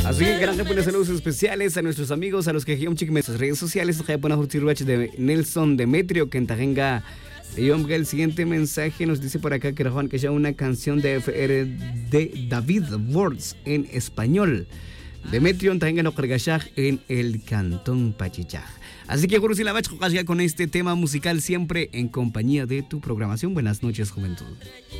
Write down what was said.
Así que gran buenos saludos especiales a nuestros amigos, a los que giran en nuestras redes sociales. De Nelson Demetrio, que tenga. Y el siguiente mensaje nos dice por acá que Juan que ya una canción de David Words en español. Demetrio tenga no cargashaj en el Cantón Pachichaj. Así que Guru Silabach con este tema musical siempre en compañía de tu programación. Buenas noches, juventud.